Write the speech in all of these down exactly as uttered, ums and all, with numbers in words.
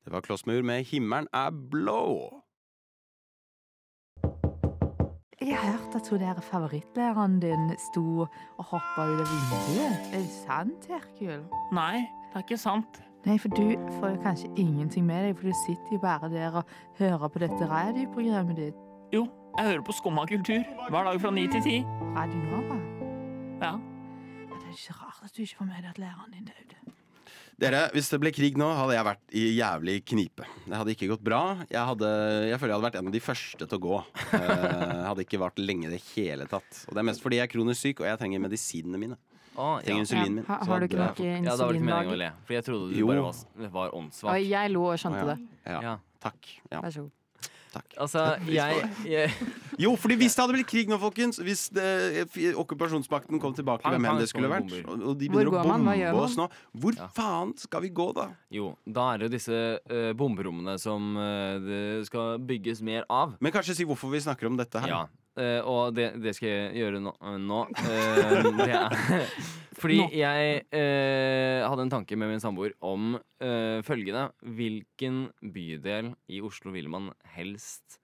Det var Klossmur med Himmelen er blå. Jeg har hørt at hun der favorittlæreren din sto og hoppet ut av vinduet. Er det sant, Herkul? Nei, det er ikke sant. Nei, for du får jo kanskje ingenting med deg, for du sitter jo bare der og hører på dette radioprogrammet ditt. Jo, jeg hører på Skumma kultur hver dag fra ni til ti. Radio Nova? Ja. Ja, det er ikke rart at du ikke får med deg at læreren din døde. Dere, hvis det ble krig nå, hadde jeg vært i jævlig knipe. Det hadde ikke gått bra. Jeg, hadde, jeg føler jeg hadde vært en av de første til å gå. Jeg hadde ikke vært lenge i det hele tatt. Og det er mest fordi jeg er kronisk syk, og jeg trenger medisinene mine. Å, Jeg trenger ja. insulinen min. Ha, Så har du ikke hadde- noe Ja, det var ikke meningen å insulinlager? le. For jeg trodde du Jo. bare var, var åndssvak. Og jeg lo og skjønte Å, ja. det. Ja, Ja. takk. Ja, Vær så god. takk. Altså, jeg, jeg Jo, fordi hvis det hadde blitt krig nå, folkens, hvis det, okkupasjonsmakten kom tilbake, Pang, hvem enn pang, det skulle så vært, bomber. og og de Hvor begynner å går man? Hva bombe gjør man? oss nå, hvor Ja. faen skal vi gå da? Jo, da er det jo disse uh, bomberommene som uh, det skal bygges mer av. Men kanskje si hvorfor vi snakker om dette her. Ja, eh, og det, det skal jeg gjøre nå. nå. Eh, det er fordi jeg eh, hadde en tanke med min samboer om eh, følgende. Hvilken bydel i Oslo vil man helst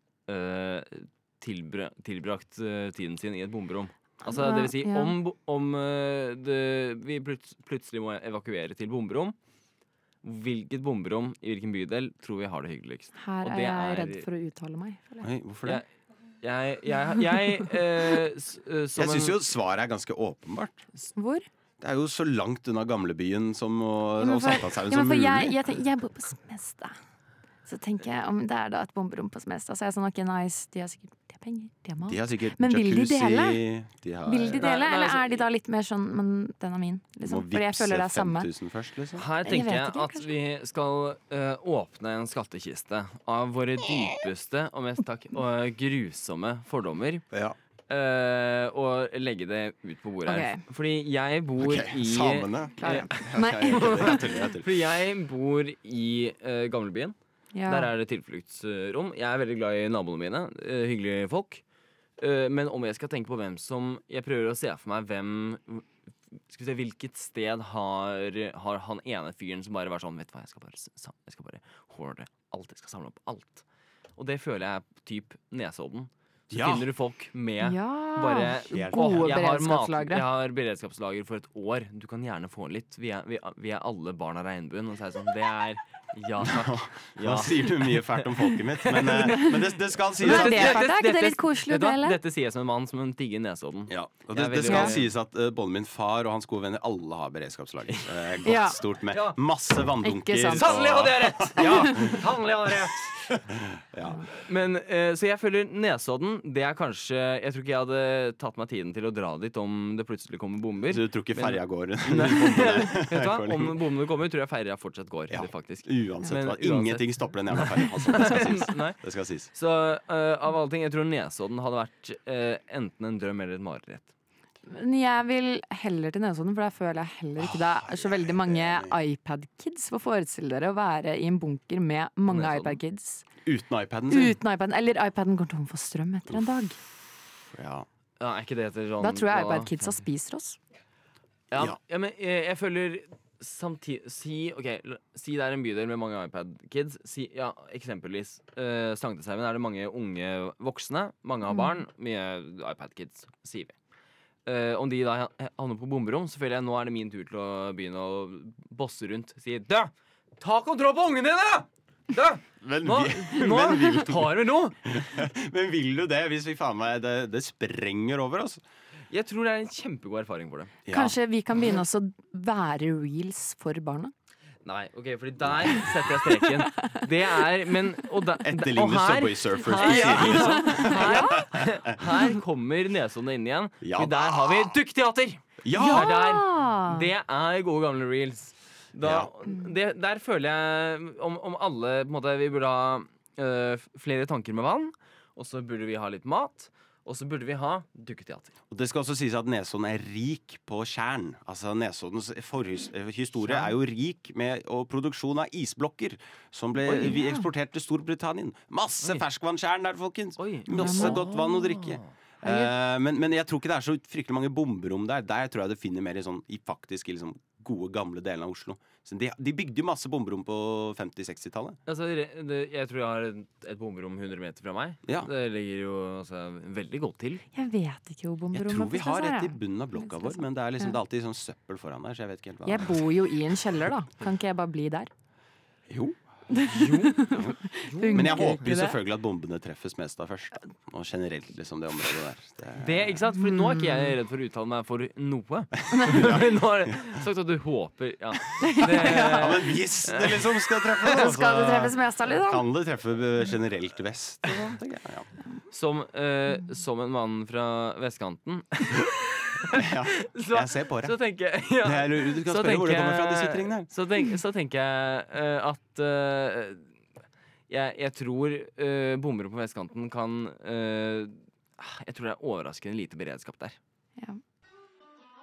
eh, tilbra, tilbrakt eh, tiden sin i et bomberom? Altså, det vil si, Ja. om, bo- om eh, det, vi plut, plutselig må evakuere til bomberom, hvilket bomberom i hvilken bydel tror vi har det hyggeligst? Her Og er det jeg er- redd for å uttale meg. føler jeg. Oi, hvorfor det? Jeg, jeg, jeg, eh, s, eh, som Jeg syns en- jo svaret er ganske åpenbart. Hvor? Det er jo så langt unna gamlebyen som å, Ja, men og for, Sankthanshaugen ja, men som for mulig. jeg, jeg, tenker, jeg bor på Smestad. Så tenker jeg om det er da et bomberom på Smestad, så er jeg sånn, ok, nice, de har sikkert de har penger, de har mat. De har sikkert Men vil de jacuzzi, dele? de har, Vil de dele, Nei, nei, eller altså- er de da litt mer sånn, men den er min, Må liksom? Fordi jeg vippse føler det er samme. fem tusen først, liksom. Her Jeg tenker vet jeg ikke, at kanskje. vi skal eh, åpne en skattkiste av våre dypeste og mest takk, og grusomme fordommer. Ja. eh, og legge det ut på bordet her. Ok. Fordi jeg bor Ok, i samene. Klar, ja. Ja, Nei. jeg tuller, jeg tuller, jeg tuller. Fordi jeg bor i uh, gamlebyen. Ja. Der er det tilfluktsrom. Jeg er veldig glad i naboene mine. eh, hyggelige folk. Eh, men om jeg skal tenke på hvem som Jeg prøver å se for meg hvem Skal vi se, hvilket sted har, har han ene fyren som bare var sånn Vet du hva, jeg skal bare, sam- jeg skal bare hoarde alt. Jeg skal samle opp alt. Og det føler jeg er typ Nesodden. Så Ja. finner du folk med Ja. bare Helt Gode «Åh, jeg har mat- beredskapslagre. Jeg har beredskapslager for et år. Du kan gjerne få litt. Vi er, vi, er- vi er alle barn av regnbuen. Og så er det sånn Det er Ja takk. Ja. Nå sier du mye fælt om folket mitt, men, eh, men det, det skal sies Men at er det fælt? Er ikke det litt koselig å vet du hva? dele? Dette sier jeg som en mann som digger Nesodden. ja, og Jeg det, er det veldig skal glad i- sies at eh, både min far og hans gode venner alle har beredskapslager. Eh, godt Ja. stort med Ja. masse vanndunker. Ikke sant. Sannelig og- hadde jeg rett! Ja, sannelig hadde jeg rett. Ja. Men, eh, så jeg føler Nesodden, det er kanskje Jeg tror ikke jeg hadde tatt meg tiden til å dra dit om det plutselig kommer bomber. Så du tror ikke Men- ferja går? Nei. Vet du hva? Om bombene kommer, tror jeg ferja fortsatt går. Ja. det faktisk Uansett Men hva. uansett. Ingenting stopper den jævla ferja. Altså, det skal sies. Nei. Det skal sies. Så eh, av alle ting, jeg tror Nesodden hadde vært eh, enten en drøm eller et mareritt. Men jeg vil heller til Nesodden, for der føler jeg heller ikke det er så veldig mange iPad-kids. For forestille dere å være i en bunker med mange Nesodden. iPad-kids. Uten iPaden sin. Uten iPaden. Eller iPaden går tom for strøm etter en dag. Ja. Ja, er ikke det etter sånn Da tror jeg hva- iPad-kidsa spiser oss. Ja, Ja. ja men jeg, jeg føler samtidig si, ok, l- si det er en bydel med mange iPad-kids. Si, ja, eksempelvis uh, Sankthanshaugen er det mange unge voksne. Mange har barn. Mye iPad-kids, sier vi. Eh, om de da havner på bomberom, så føler jeg nå er det min tur til å begynne å bosse rundt. Si dø! Ta kontroll på ungene dine! da! Dø! Men, Nå, vi- nå men, vil, tar vi noe! men vil du det hvis vi faen meg det, det sprenger over oss? Jeg tror det er en kjempegod erfaring for det. Ja. Kanskje vi kan begynne også å være reels for barna? Nei, ok, fordi der setter jeg streken. Det er, men Og, da, og Etterligner her, Subway Surfers på her, siden, liksom. her, her kommer Nesodden inn igjen. Ja For der har vi Dukketeater! Ja! Det er der. Det er gode gamle reels. Da, Ja. det, der føler jeg om, om alle på en måte, Vi burde ha øh, flere tanker med vann. Og så burde vi ha litt mat. Og så burde vi ha dukketeater. Og det skal også sies at Nesodden er rik på tjern. Altså Nesoddens forhis- historie er jo rik med og produksjon av isblokker som ble Oi, vi eksportert til Storbritannia. Masse Oi. ferskvanntjern der, folkens. Oi. Masse Ja. godt vann å drikke. Eh, men, men jeg tror ikke det er så fryktelig mange bomberom der. Der tror jeg det finner mer i, sånn, i faktisk i liksom gode, gamle delene av Oslo. Så de, de bygde jo masse bomberom på femti-sekstitallet. Altså, det, det, jeg tror jeg har et, et bomberom hundre meter fra meg. Ja. Det ligger jo altså, veldig godt til. Jeg vet ikke hvor Jeg bomberommet tror vi har faktisk er, et i jeg. bunnen av blokka vår, men det er liksom det er alltid sånn søppel foran der, så jeg vet ikke helt hva Jeg bor jo i en kjeller, da. Kan ikke jeg bare bli der? Jo. Funker Men jeg håper ikke jo det? selvfølgelig at bombene treffes mest av først. Da. Og generelt liksom det området der. Det, Det, ikke sant? Fordi nå er ikke jeg redd for å uttale meg for noe. Nå har jeg sagt at du håper ja. Det, ja, men hvis det liksom skal treffe, da, Skal det så treffes mest av, liksom? kan det treffe generelt vest. og sånn, tenker jeg. Ja. som, eh, som en mann fra vestkanten Ja, så, jeg ser på så det. tenker jeg ja, Det er, du kan så spørre hvor det tenker kommer fra, jeg- disse tingene her. Så, tenk, så tenker jeg eh, at eh, jeg, jeg tror uh, bomber på vestkanten kan eh, Jeg tror det er overraskende lite beredskap der.